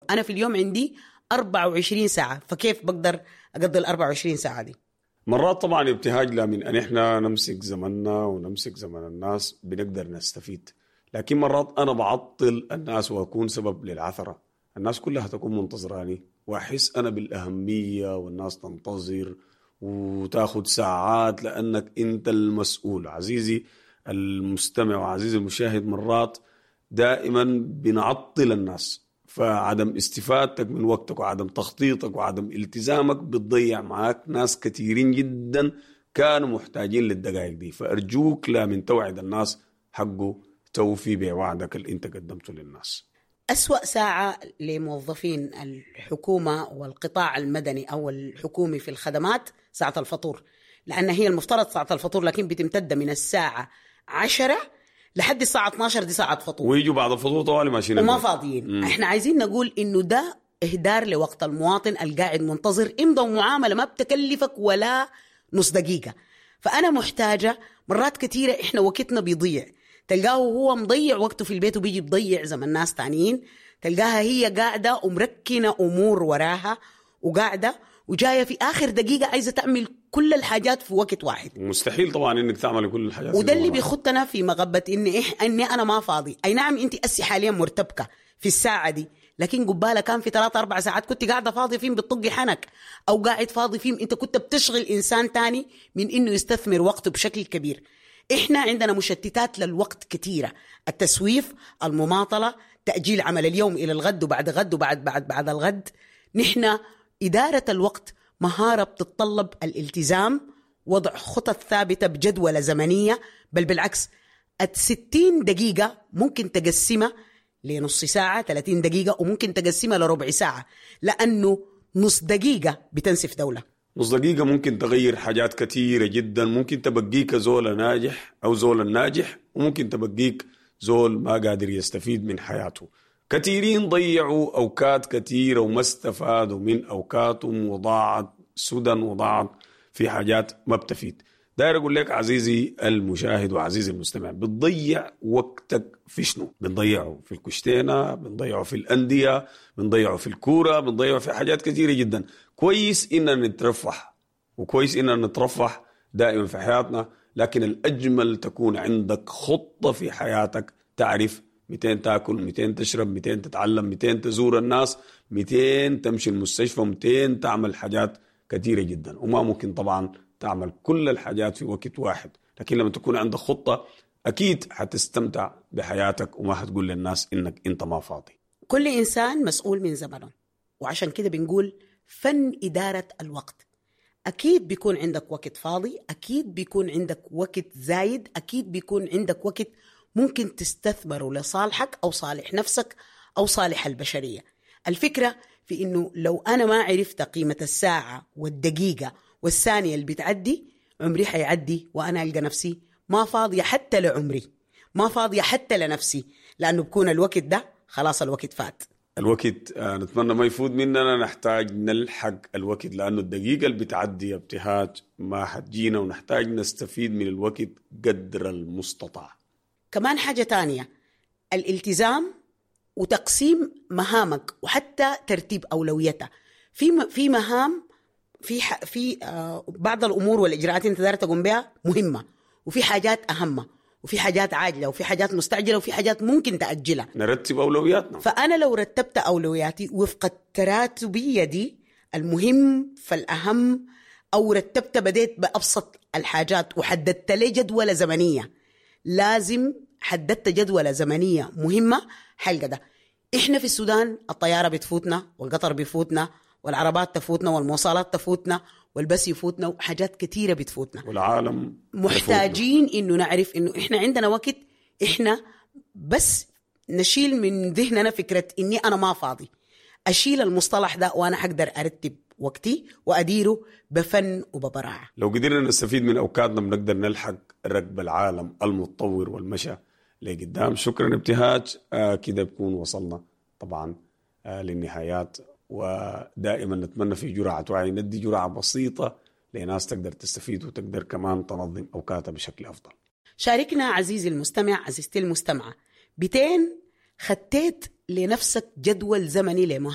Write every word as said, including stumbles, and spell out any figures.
أنا في اليوم عندي أربعة وعشرين ساعة، فكيف بقدر أقضي الأربعة وعشرين ساعة دي؟ مرات طبعا ابتهاج لا من أن إحنا نمسك زمننا ونمسك زمن الناس بنقدر نستفيد، لكن مرات أنا بعطل الناس وأكون سبب للعثرة. الناس كلها تكون منتظراني وأحس أنا بالأهمية والناس تنتظر وتاخد ساعات لأنك أنت المسؤول. عزيزي المستمع وعزيزي المشاهد، مرات دائما بنعطل الناس، فعدم استفادتك من وقتك وعدم تخطيطك وعدم التزامك بتضيع معاك ناس كثيرين جدا كانوا محتاجين للدقائق دي. فأرجوك لا من توعد الناس حقه توفي بوعدك اللي انت قدمته للناس. أسوأ ساعة لموظفين الحكومة والقطاع المدني أو الحكومي في الخدمات ساعة الفطور، لأن هي المفترض ساعة الفطور لكن بتمتد من الساعة عشرة لحد الساعة اثنا عشر، دي ساعة فطور، ويجوا بعد الفطور طوالي ماشيين وما فاضيين. مم. احنا عايزين نقول إنه ده إهدار لوقت المواطن القاعد منتظر، امضوا معاملة ما بتكلفك ولا نص دقيقة. فأنا محتاجة مرات كتيرة إحنا وقتنا بيضيع، تلقاه هو مضيع وقته في البيت وبيجي بضيع زمن ناس تانيين، تلقاها هي قاعدة ومركنة أمور وراها وقاعدة وجاية في آخر دقيقة عايزة تعمل كل الحاجات في وقت واحد. مستحيل طبعا إنك تعمل كل الحاجات، وده اللي بيخطنا في مغبة إني إح إني أنا ما فاضي. أي نعم أنت أسي حاليا مرتبكة في الساعة دي، لكن قبالة كان في ثلاثة أربع ساعات كنت قاعدة فاضي فيهم بتطقي حنك، أو قاعد فاضي فيهم أنت كنت بتشغل إنسان تاني من إنه يستثمر وقته بشكل كبير. إحنا عندنا مشتتات للوقت كتيرة، التسويف، المماطلة، تأجيل عمل اليوم إلى الغد وبعد غد وبعد بعد بعد الغد. نحن إدارة الوقت مهارة بتتطلب الالتزام، وضع خطط ثابتة بجدولة زمنية، بل بالعكس الستين دقيقة ممكن تقسمها لنص ساعة، ثلاثين دقيقة، وممكن تقسمها لربع ساعة، لأنه نص دقيقة بتنسف دولة. نص دقيقة ممكن تغير حاجات كتيرة جدا، ممكن تبقيك زول ناجح أو زول ناجح، وممكن تبقيك زول ما قادر يستفيد من حياته. كثيرين ضيعوا أوقات كثيرة وما استفادوا من أوقاتهم وضاعت سدى وضاعت في حاجات ما بتفيد. داير أقول لك عزيزي المشاهد وعزيزي المستمع، بتضيع وقتك في شنو؟ بنضيعه في الكشتينة، بنضيعه في الأندية، بنضيعه في الكورة، بنضيعه في حاجات كثيرة جدا. كويس إننا نترفح وكويس إننا نترفح دائما في حياتنا، لكن الأجمل تكون عندك خطة في حياتك، تعرف مئتين تاكل، مئتين تشرب، مئتين تتعلم، مئتين تزور الناس، مئتين تمشي المستشفى، مئتين تعمل حاجات كثيرة جدا. وما ممكن طبعا تعمل كل الحاجات في وقت واحد، لكن لما تكون عندك خطة أكيد حتستمتع بحياتك وما حتقول للناس إنك أنت ما فاضي. كل إنسان مسؤول من زمنه، وعشان كده بنقول فن إدارة الوقت. أكيد بيكون عندك وقت فاضي، أكيد بيكون عندك وقت زايد، أكيد بيكون عندك وقت ممكن تستثمره لصالحك أو صالح نفسك أو صالح البشرية. الفكرة في إنه لو أنا ما عرفت قيمة الساعة والدقيقة والثانية اللي بتعدي، عمري حيعدي وأنا ألقى نفسي ما فاضية حتى لعمري، ما فاضية حتى لنفسي، لأنه بكون الوقت ده خلاص الوقت فات. الوقت آه نتمنى ما يفوت مننا، نحتاج نلحق الوقت، لأنه الدقيقة اللي بتعدي ابتهاج ما حتجينا، ونحتاج نستفيد من الوقت قدر المستطاع. كمان حاجة تانية، الالتزام وتقسيم مهامك وحتى ترتيب أولويتها. في في مهام في في آه بعض الأمور والإجراءات أنت داير تقوم بها مهمة، وفي حاجات أهم، وفي حاجات عاجلة، وفي حاجات مستعجلة، وفي حاجات ممكن تأجلها. نرتب أولوياتنا. فأنا لو رتبت أولوياتي وفق التراتبية دي، المهم فالأهم، أو رتبت بديت بأبسط الحاجات وحددت لي جدولة زمنية، لازم حددت جدولة زمنية مهمة حلقة ده. إحنا في السودان الطيارة بتفوتنا والقطر بيفوتنا والعربات تفوتنا والمواصلات تفوتنا والبس يفوتنا وحاجات كتيرة بتفوتنا، والعالم محتاجين إنه نعرف إنه إحنا عندنا وقت. إحنا بس نشيل من ذهننا فكرة إني أنا ما فاضي، أشيل المصطلح ده وأنا حقدر أرتب وقتي وأديره بفن وببراعة. لو قدرنا نستفيد من أوقاتنا بنقدر نلحق ركب العالم المتطور والمشى لقدام. شكرا ابتهاج. آه كده بكون وصلنا طبعا آه للنهايات، ودائما نتمنى في جرعة وعي ندي جرعة بسيطة لناس تقدر تستفيد وتقدر كمان تنظم أوقاتها بشكل أفضل. شاركنا عزيزي المستمع، عزيزتي المستمعة، بتين خطيت لنفسك جدول زمني لمهام